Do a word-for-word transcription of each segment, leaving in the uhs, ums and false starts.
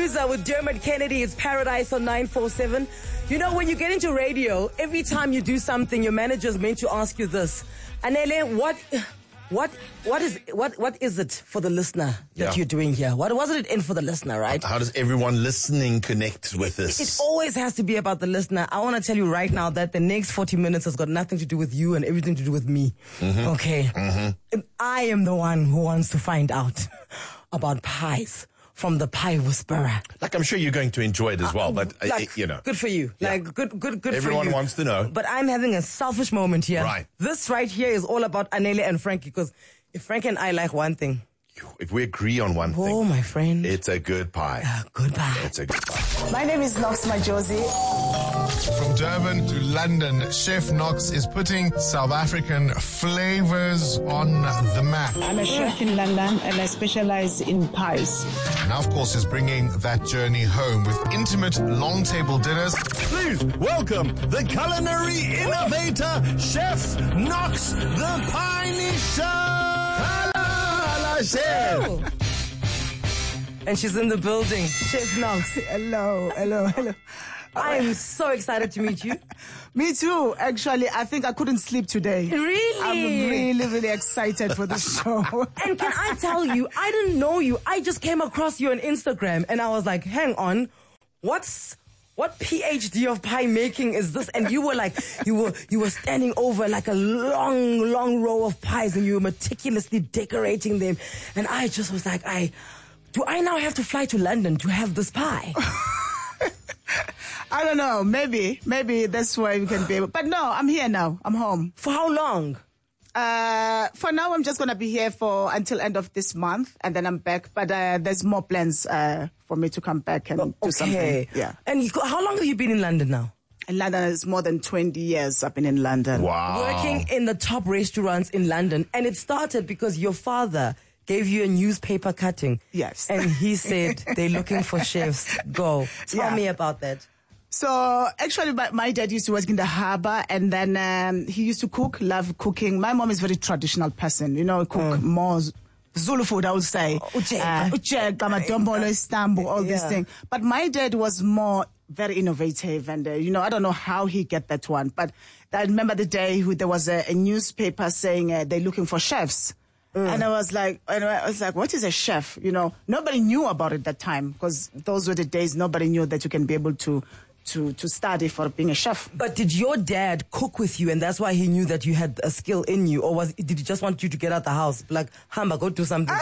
Loser with Dermot Kennedy. It's Paradise on nine four seven. You know, when you get into radio, every time you do something, your manager's meant to ask you this. Anele, what, what, what is, what, what is it for the listener that Yeah. you're doing here? What wasn't it in for the listener, right? How does everyone listening connect with this? It always has to be about the listener. I want to tell you right now that the next forty minutes has got nothing to do with you and everything to do with me. Mm-hmm. Okay? Mm-hmm. And I am the one who wants to find out about pies from the Pie Whisperer. Like, I'm sure you're going to enjoy it as well, but, uh, Like, you know. good for you. Yeah. Like, good, good, good for you. Everyone wants to know. But I'm having a selfish moment here. Right. This right here is all about Anele and Frankie, because if Frankie and I like one thing, If we agree on one thing, oh, my friend, it's a good pie. uh, goodbye. It's a good pie. My name is Knox Majosi. From Durban to London, Chef Knox is putting South African flavors on the map. I'm a chef in London and I specialize in pies. And now, of course, is bringing that journey home with intimate long table dinners. Please welcome the culinary innovator, Chef Knox the Pioneer. Hello, Chef. And she's in the building. Chef Knox. Hello, hello, hello. I am so excited to meet you. Me too, actually. I think I couldn't sleep today. Really? I'm really, really excited for the show. And can I tell you, I didn't know you. I just came across you on Instagram and I was like, hang on, what's, what PhD of pie making is this? And you were like, you were, you were standing over like a long, long row of pies and you were meticulously decorating them. And I just was like, I, do I now have to fly to London to have this pie? I don't know. Maybe, maybe that's why we can be able. But no, I'm here now. I'm home. For how long? Uh, for now, I'm just going to be here for until end of this month and then I'm back. But uh, there's more plans uh, for me to come back and do Okay. something. Yeah. And you, how long have you been in London now? In London, it's more than twenty years I've been in London. Wow. Working in the top restaurants in London. And it started because your father gave you a newspaper cutting. Yes. And he said, they're looking for chefs. Go. Tell Yeah. me about that. So actually, my, my dad used to work in the harbour, and then um, he used to cook, love cooking. My mom is a very traditional person, you know, cook more Zulu food, I would say. Ucheka. Uh, Ucheka, madombolo, Istanbul, all these Yeah. things. But my dad was more very innovative, and uh, you know, I don't know how he get that one. But I remember the day who there was a, a newspaper saying uh, they're looking for chefs. And I was like, and I was like, what is a chef? You know, nobody knew about it that time because those were the days nobody knew that you can be able to, to, to study for being a chef. But did your dad cook with you and that's why he knew that you had a skill in you? Or was did he just want you to get out the house? Like, Hamba, go do something.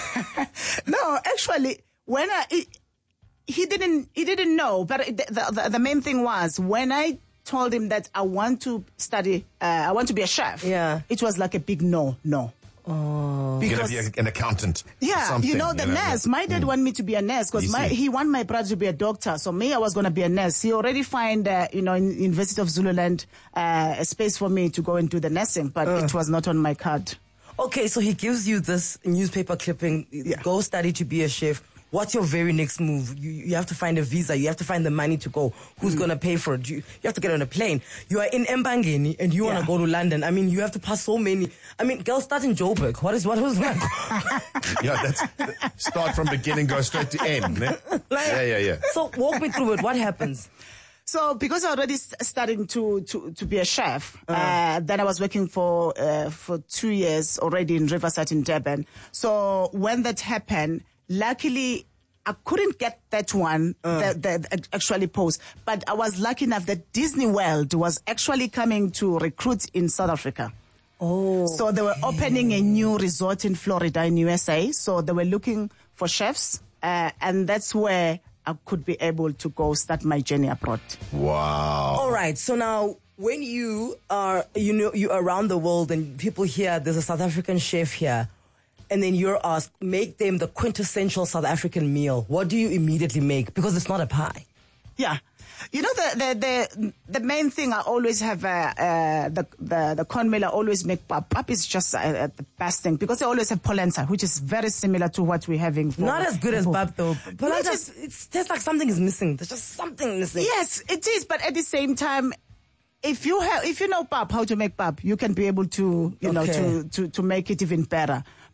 No, actually, when I, he, he didn't, he didn't know. But the, the, the main thing was when I told him that I want to study, uh, I want to be a chef. Yeah. It was like a big no, no. Oh. You're going Because to be an accountant. yeah, something, you know, the nurse. My dad wanted me to be a nurse because You my see. he wanted my brother to be a doctor. So me, I was going to be a nurse. He already find, uh, you know, in University of Zululand, uh, a space for me to go and do the nursing, but it was not on my card. Okay, so he gives you this newspaper clipping. Yeah. Go study to be a chef. What's your very next move? You, you have to find a visa. You have to find the money to go. Who's going to pay for it? You, you have to get on a plane. You are in Mbangeni and you want Yeah. to go to London. I mean, you have to pass so many. I mean, girls start in Joburg. What is, what was that? Yeah, that's, start from beginning, go straight to end. Ne? Like- Yeah, yeah, yeah. So walk me through it. What happens? So because I already st- starting to, to, to be a chef, uh, then I was working for uh, for two years already in Riverside in Durban. So when that happened, luckily I couldn't get that one that, that actually post, but I was lucky enough that Disney World was actually coming to recruit in South Africa. Oh. So they were opening a new resort in Florida in U S A. So they were looking for chefs, uh, and that's where I could be able to go start my journey abroad. Wow. All right. So now, when you are, you know, you're around the world and people hear there's a South African chef here, and then you're asked, make them the quintessential South African meal. What do you immediately make? Because it's not a pie. Yeah. You know, the the the, the main thing I always have, uh, uh, the, the the cornmeal I always make pap. Pap is just uh, the best thing because they always have polenta, which is very similar to what we're having. For, Not as good as for- pap though. But Not it just, it tastes like something is missing. There's just something missing. Yes, it is, but at the same time, if you have, if you know pap, how to make pap, you can be able to, you know, Okay. to, to, to make it even better.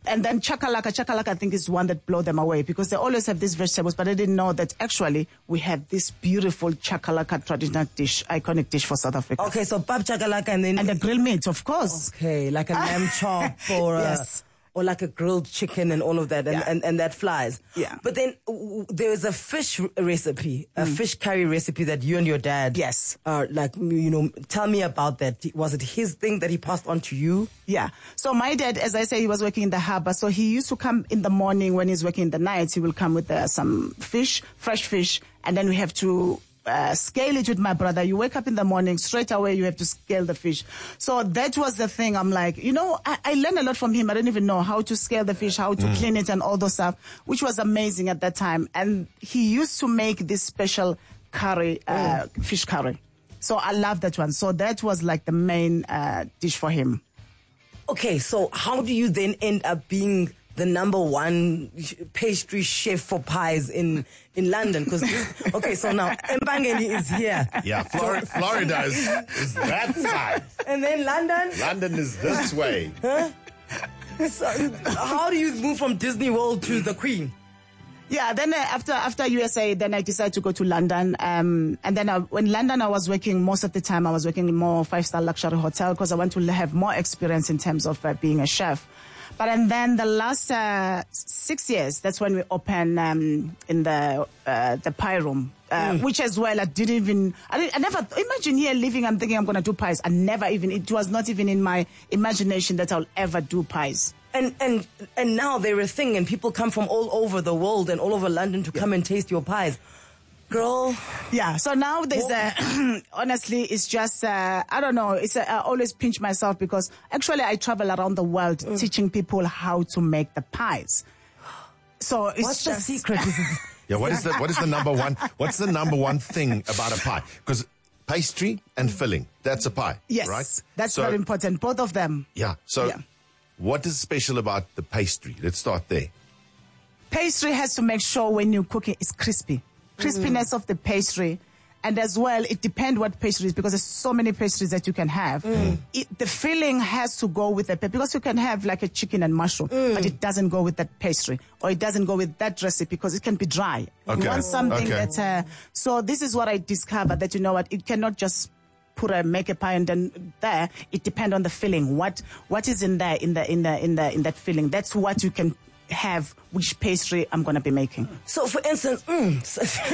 And then chakalaka, chakalaka I think is one that blew them away because they always have these vegetables, but they didn't know that actually we have this beautiful chakalaka traditional dish, iconic dish for South Africa. Okay, so pap chakalaka and then... And the grilled meat, of course. Okay, like a lamb chop or... Yes. A, or like a grilled chicken and all of that, and, Yeah. and, and that flies. Yeah. But then uh, there's a fish r- recipe, a fish curry recipe that you and your dad... Yes. Uh, like, you know, tell me about that. Was it his thing that he passed on to you? Yeah. So my dad, as I say, he was working in the harbor. So he used to come in the morning when he's working in the nights. He will come with uh, some fish, fresh fish, and then we have to uh, scale it with my brother. You wake up in the morning, straight away you have to scale the fish. So that was the thing. I'm like, you know, I, I learned a lot from him. I didn't even know how to scale the fish, how to mm. clean it and all those stuff, which was amazing at that time. And he used to make this special curry, uh, mm. fish curry. So I love that one. So that was like the main uh, dish for him. Okay, so how do you then end up being the number one pastry chef for pies in, in London? Because okay, so now Mpangeni is here. Yeah, Flor- Florida is, is that side. And then London? London is this way. Huh? So, how do you move from Disney World to the Queen? Yeah, then uh, after after U S A, then I decided to go to London. Um, and then I, when London, I was working most of the time. I was working in more five-star luxury hotel because I want to have more experience in terms of uh, being a chef. But and then the last uh, six years, that's when we opened um, in the uh, the pie room, uh, mm. which as well I didn't even I, didn't, I never imagine here living. I'm thinking I'm going to do pies. I never even it was not even in my imagination that I'll ever do pies. And and and now they're a thing, and people come from all over the world and all over London to yeah. come and taste your pies. Girl. Yeah, so now there's a, honestly, it's just, uh, I don't know, it's a, I always pinch myself because actually I travel around the world mm. teaching people how to make the pies. So it's What's just... the secret? Yeah, what is the, what is the number one, what's the number one thing about a pie? Because pastry and filling, that's a pie, yes, right? That's so, very important, both of them. Yeah, so yeah. what is special about the pastry? Let's start there. Pastry has to make sure when you cook it, it's crispy. Crispiness mm. of the pastry, and as well it depends what pastry is because there's so many pastries that you can have. Mm. It, the filling has to go with the because you can have like a chicken and mushroom, mm. but it doesn't go with that pastry or it doesn't go with that recipe because it can be dry. Okay. You want something okay. that. Uh, so this is what I discovered that you know what it cannot just put a make a pie and then there it depends on the filling. What what is in there in the in the in the in that filling? That's what you can have which pastry I'm going to be making. So, for instance, mm,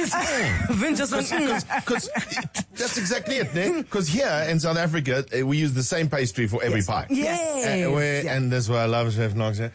Vin just went, because that's exactly it, because here in South Africa, uh, we use the same pastry for every yes. pie. Yes. Uh, where, yeah. And that's why I love Chef Knox. So,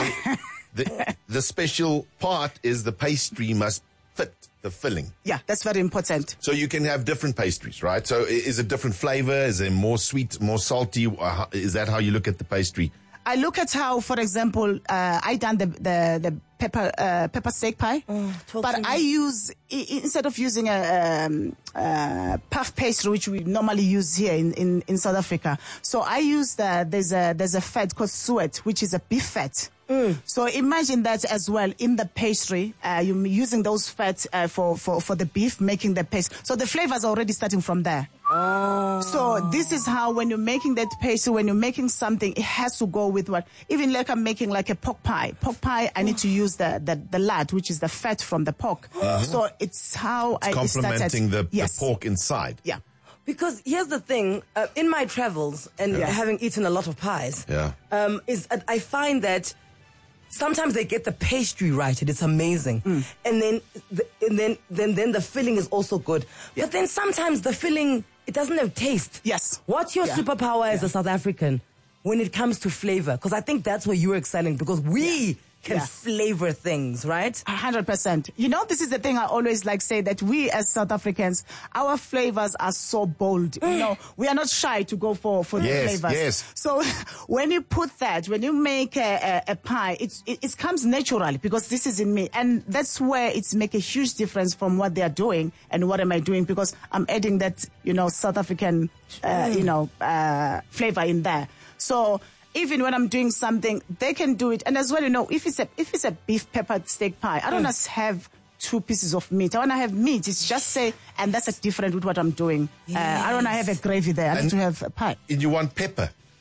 the, the special part is the pastry must fit the filling. Yeah, that's very important. So you can have different pastries, right? So is it different flavor? Is it more sweet, more salty? Is that how you look at the pastry? I look at how, for example, uh, I done the the, the pepper uh, pepper steak pie, oh, but I use instead of using a um, uh, puff pastry, which we normally use here in, in, in South Africa. So I use the there's a there's a fat called suet, which is a beef fat. Mm. So imagine that as well in the pastry. Uh, you're using those fats uh, for, for, for the beef, making the paste. So the flavors are already starting from there. Oh. So this is how when you're making that pastry, when you're making something, it has to go with what? Even like I'm making like a pork pie. Pork pie, I need to use the, the, the lard, which is the fat from the pork. Uh-huh. So it's how it's I complementing started. the, Yes. the pork inside. Yeah. Because here's the thing, uh, in my travels and Yeah. having eaten a lot of pies, Yeah. um, is uh, I find that sometimes they get the pastry right, and it's amazing. Mm. And then, the, and then, then, then the filling is also good. Yeah. But then sometimes the filling, it doesn't have taste. Yes. What's your Yeah. superpower as Yeah. a South African when it comes to flavor? Because I think that's where you're excelling, because we Yeah. can Yeah. flavor things, right? A hundred percent. You know, this is the thing I always like say that we as South Africans, our flavors are so bold. You know, we are not shy to go for, for the Yes, flavors. yes. So when you put that, when you make a, a, a pie, it's, it, it comes naturally because this is in me. And that's where it's make a huge difference from what they are doing and what am I doing, because I'm adding that, you know, South African, uh, you know, uh, flavor in there. So, even when I'm doing something, they can do it. And as well, you know, if it's a if it's a beef pepper steak pie, I don't mm. just have two pieces of meat. I want to have meat. It's just say, and that's a different with what I'm doing. Yes. Uh, I don't want to have a gravy there. I and need to have a pie. And you want pepper.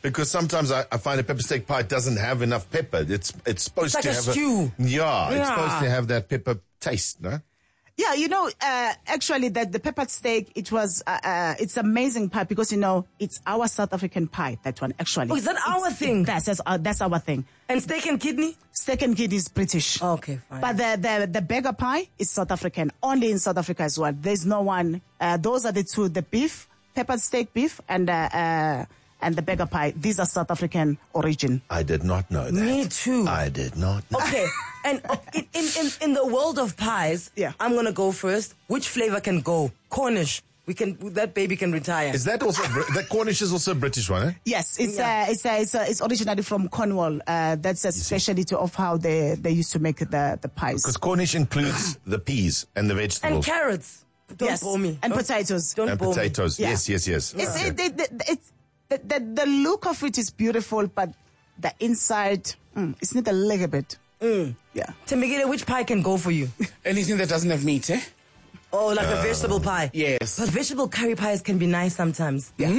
Because sometimes I, I find a pepper steak pie doesn't have enough pepper. It's it's supposed It's like to a have stew. A, yeah, it's Yeah. supposed to have that pepper taste, no? Yeah, you know, uh, actually, that the peppered steak, it was, uh, uh, it's amazing pie because, you know, it's our South African pie, that one, actually. Oh, is that our It's- thing? That's, that's, our, that's our thing. And steak and kidney? Steak and kidney is British. Okay, fine. But the, the, the burger pie is South African, only in South Africa as well. There's no one, uh, those are the two, the beef, peppered steak beef, and, uh, uh, and the burger pie. These are South African origin. I did not know that. Me too. I did not know. Okay, and uh, in, in, in, in the world of pies, Yeah. I'm going to go first. Which flavor can go? Cornish. We can, that baby can retire. Is that also, Br- that Cornish is also a British one, eh? Yes, it's Yeah. uh, it's uh, it's, uh, it's originally from Cornwall. Uh, that's a specialty of how they, they used to make the, the pies. Because Cornish includes the peas and the And vegetables. carrots. Don't Yes, bore me. and Don't- potatoes. Don't and bore me. potatoes. Yeah. Yes, yes, yes. It's, Okay. it, it, it, it's the, the, the look of it is beautiful, but the inside, mm, it's not a little bit. Mm. Yeah. Temegile, which pie can go for you? Anything that doesn't have meat, eh? Oh, like a vegetable pie. Yes. But vegetable curry pies can be nice sometimes. Yeah.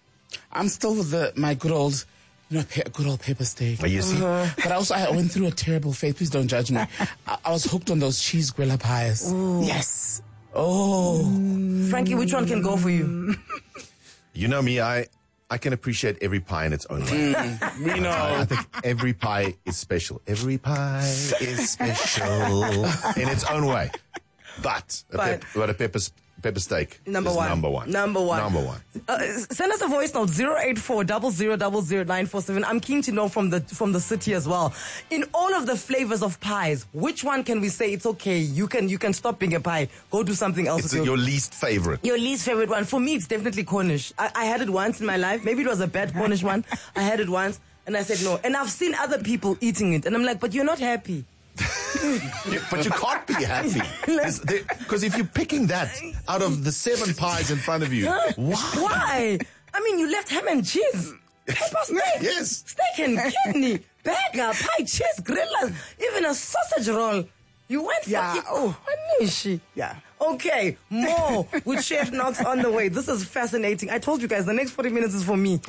I'm still with the, my good old, you know, pe- good old pepper steak. Oh, you see? But also, I went through a terrible phase. Please don't judge me. I, I was hooked on those cheese grilla pies. Yes. Oh. Frankie, which one can go for you? You know me, I, I can appreciate every pie in its own way. We I know. think every pie is special. Every pie is special in its own way. But a, But- pep, but a pepper, s- pepper steak Number is one. number one. Number one. Number one. Uh, send us a voice note zero eight four zero zero zero zero nine four seven. I'm keen to know from the from the city as well. In all of the flavors of pies, which one can we say it's okay? You can you can stop being a pie. Go do something else. It's with your least favorite. Your least favorite one? For me, it's definitely Cornish. I, I had it once in my life. Maybe it was a bad Cornish one. I had it once and I said no. And I've seen other people eating it and I'm like, but you're not happy. You- but you can't be happy. Because if you're picking that out of the seven pies in front of you, Huh? why? Why? I mean, you left ham and cheese. Pepper steak. Yes. Steak and kidney. Burger, pie, cheese, grillers, even a sausage roll. You went for Yeah. it. Oh, Anishi. Yeah. Okay, more with Chef Knox on the way. This is fascinating. I told you guys, the next forty minutes is for me.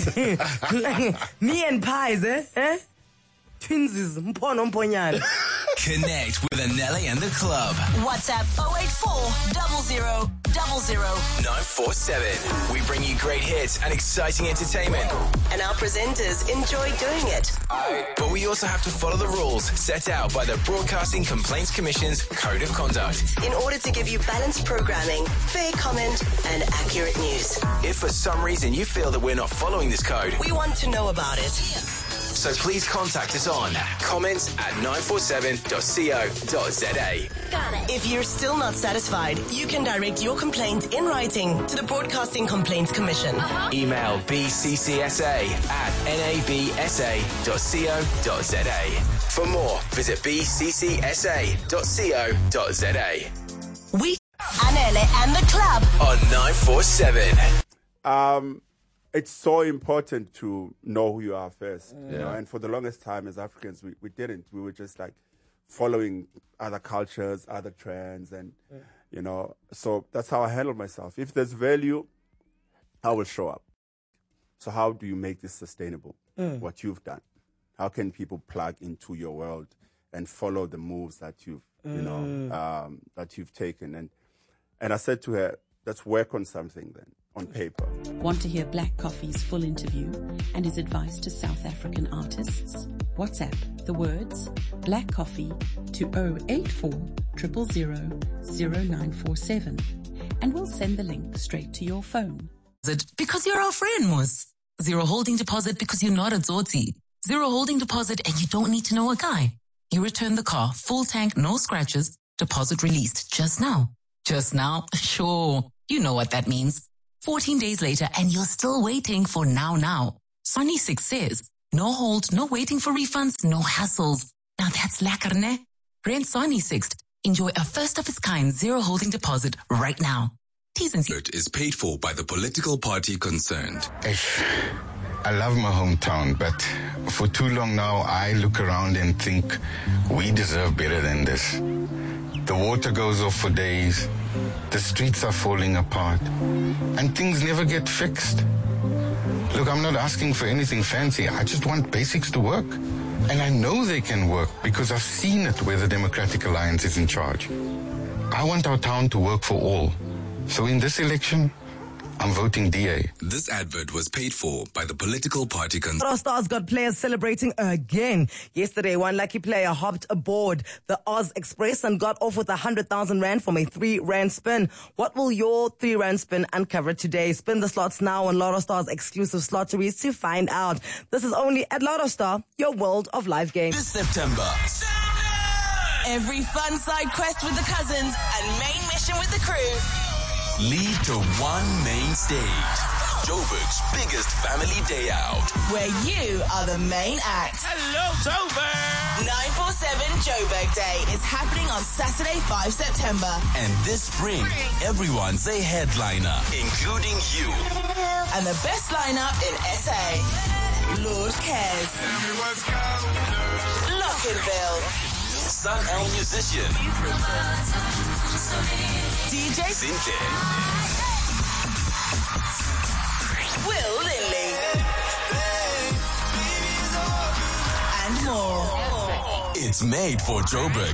Me and pies, eh? Eh? Twinsies. Mpono mponyana. Connect with Anele and the club. WhatsApp oh eight four zero zero zero zero. nine four seven. We bring you great hits and exciting entertainment. And our presenters enjoy doing it. But we also have to follow the rules set out by the Broadcasting Complaints Commission's Code of Conduct. In order to give you balanced programming, fair comment, and accurate news. If for some reason you feel that we're not following this code, We want to know about it. so please contact us on comments at nine four seven dot co dot za. If you're still not satisfied, you can direct your complaint in writing to the Broadcasting Complaints Commission. Email b c c s a at n a b s a dot co dot za. For more, visit b c c s a dot co dot za We Anele and the club. on nine four seven. Um, it's so important to know who you are first. You know? And for the longest time as Africans, we, we didn't. We were just like following other cultures, other trends, and, you know, so that's how I handle myself. If there's value, I will show up. So how do you make this sustainable? What you've done? How can people plug into your world and follow the moves that you've, you know, um, that you've taken? And and I said to her, let's work on something then, on paper. Want to hear Black Coffee's full interview and his advice to South African artists? WhatsApp the words Black Coffee to oh eight four zero zero zero zero nine four seven and we'll send the link straight to your phone. Because you're our friend, Moose. Zero holding deposit because you're not a Zoti. Zero holding deposit and you don't need to know a guy. You return the car, full tank, no scratches, deposit released just now. Just now? Sure. You know what that means. fourteen days later and you're still waiting for now now. Sunny Six says, no hold, no waiting for refunds, no hassles. Now that's lekker, ne? Rent Sunny Six. Enjoy a first of its kind zero holding deposit right now. T's and C's. It is paid for by the political party concerned. I love my hometown, but for too long now, I look around and think we deserve better than this. The water goes off for days, the streets are falling apart, and things never get fixed. Look, I'm not asking for anything fancy. I just want basics to work. And I know they can work because I've seen it where the Democratic Alliance is in charge. I want our town to work for all. So in this election, I'm voting D A. This advert was paid for by the political party. Con- Our Stars got players celebrating again. Yesterday, one lucky player hopped aboard the Oz Express and got off with one hundred thousand rand from a three rand spin. What will your three rand spin uncover today? Spin the slots now on Lotto Star's exclusive slotteries to find out. This is only at Lotto Star, your world of live games. This September. Every fun side quest with the cousins and main mission with the crew. Lead to one main stage. Joburg's biggest family day out. Where you are the main act. Hello, Joburg! nine forty-seven Joburg Day is happening on Saturday, the fifth of September. And this spring, everyone's a headliner, including you. And the best lineup in S A. Lord Cares. Lockinville. Sun El Musician. D J Sinclair. Will Lindley. And more. It's made for Joburg